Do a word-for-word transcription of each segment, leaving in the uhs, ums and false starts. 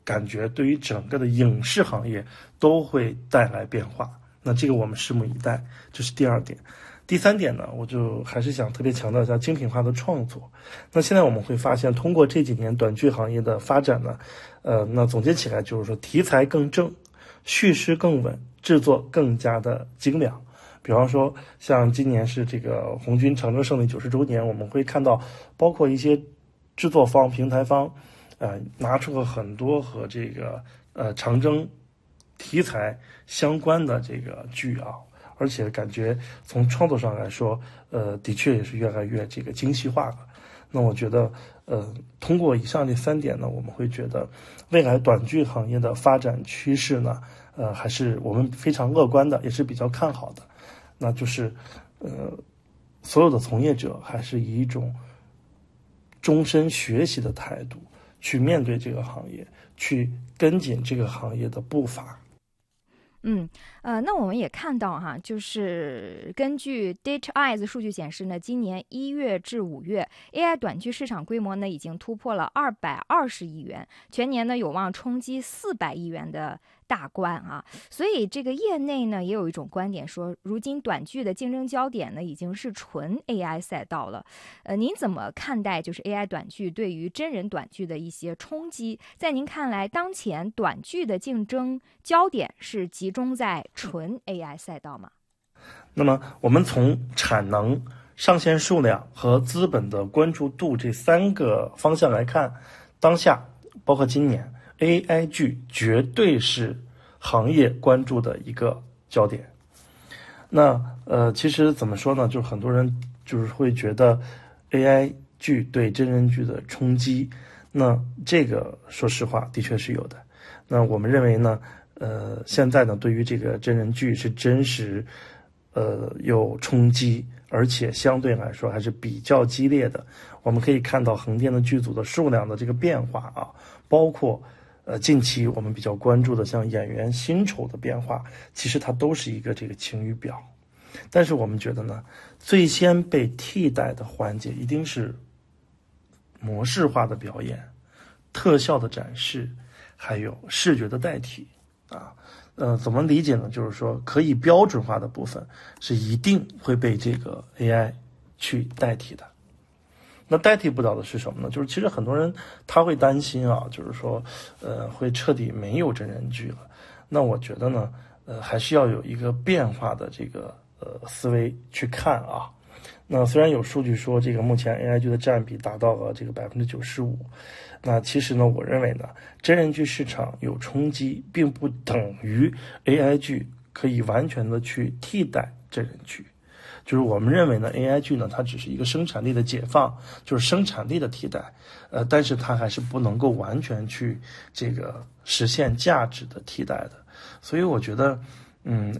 感觉对于整个的影视行业都会带来变化。那这个我们拭目以待，这是第二点。第三点呢，我就还是想特别强调一下精品化的创作。那现在我们会发现，通过这几年短剧行业的发展呢，呃，那总结起来就是说，题材更正，叙事更稳，制作更加的精良。比方说，像今年是这个红军长征胜利九十周年，我们会看到，包括一些制作方、平台方，呃，拿出了很多和这个呃长征题材相关的这个剧啊。而且感觉从创作上来说，呃，的确也是越来越这个精细化了。那我觉得，呃，通过以上这三点呢，我们会觉得未来短剧行业的发展趋势呢，呃，还是我们非常乐观的，也是比较看好的。那就是，呃，所有的从业者还是以一种终身学习的态度去面对这个行业，去跟紧这个行业的步伐。 嗯，呃，那我们也看到哈，就是根据 Data Eyes 数据显示呢，今年一月至五月 ，A I 短剧市场规模呢已经突破了二百二十亿元，全年呢有望冲击四百亿元的大关啊。所以这个业内呢也有一种观点说，如今短剧的竞争焦点呢已经是纯 A I 赛道了。呃，您怎么看待就是 A I 短剧对于真人短剧的一些冲击？在您看来，当前短剧的竞争焦点是集中在纯 A I 赛道吗？ 那么我们从产能、上线数量和资本的关注度这三个方向来看，当下包括今年 A I 剧绝对是行业关注的一个焦点。那呃，其实怎么说呢？就是很多人就是会觉得 A I 剧对真人剧的冲击，那这个说实话的确是有的。那我们认为呢，呃，现在呢，对于这个真人剧是真实，呃，有冲击，而且相对来说还是比较激烈的。我们可以看到横店的剧组的数量的这个变化啊，包括呃近期我们比较关注的像演员薪酬的变化，其实它都是一个这个晴雨表。但是我们觉得呢，最先被替代的环节一定是模式化的表演、特效的展示，还有视觉的代替啊。呃，怎么理解呢？就是说，可以标准化的部分是一定会被这个 A I 去代替的。那代替不了的是什么呢？就是其实很多人他会担心啊，就是说，呃，会彻底没有真人剧了。那我觉得呢，呃，还是要有一个变化的这个呃思维去看啊。那虽然有数据说这个目前 A I 剧的占比达到了这个百分之九十五，那其实呢，我认为呢，真人剧市场有冲击，并不等于 A I 剧可以完全的去替代真人剧。就是我们认为呢 ，A I 剧呢，它只是一个生产力的解放，就是生产力的替代，呃，但是它还是不能够完全去这个实现价值的替代的。所以我觉得，嗯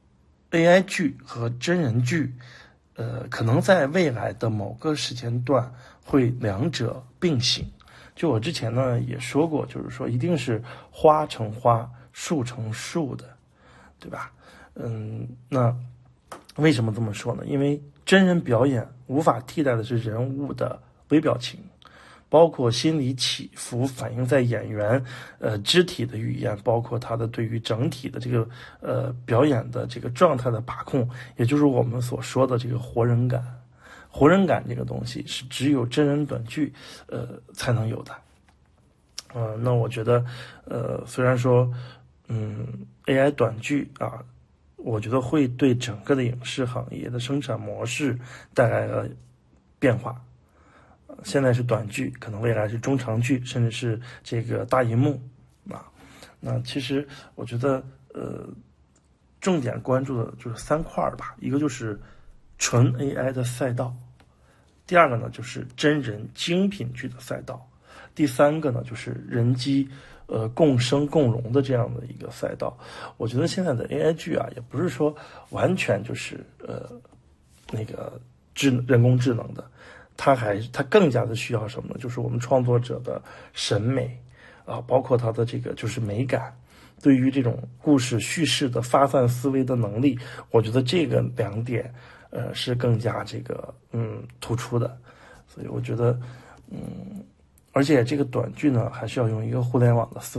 ，A I 剧和真人剧，呃，可能在未来的某个时间段会两者并行。就我之前呢也说过，就是说一定是花成花，树成树的，对吧？嗯，那为什么这么说呢？因为真人表演无法替代的是人物的微表情，包括心理起伏反映在演员呃肢体的语言，包括他的对于整体的这个呃表演的这个状态的把控，也就是我们所说的这个活人感。活人感这个东西是只有真人短剧呃才能有的。呃，那我觉得呃虽然说嗯 A I 短剧啊，我觉得会对整个的影视行业的生产模式带来了变化。现在是短剧，可能未来是中长剧，甚至是这个大银幕啊。那其实我觉得，呃，重点关注的就是三块吧，一个就是纯 A I 的赛道，第二个呢就是真人精品剧的赛道，第三个呢就是人机呃共生共荣的这样的一个赛道。我觉得现在的 A I 剧啊，也不是说完全就是呃那个智人工智能的。它还它更加的需要什么呢？就是我们创作者的审美啊，包括它的这个就是美感，对于这种故事叙事的发散思维的能力，我觉得这个两点呃是更加这个嗯突出的。所以我觉得嗯，而且这个短剧呢，还是要用一个互联网的思维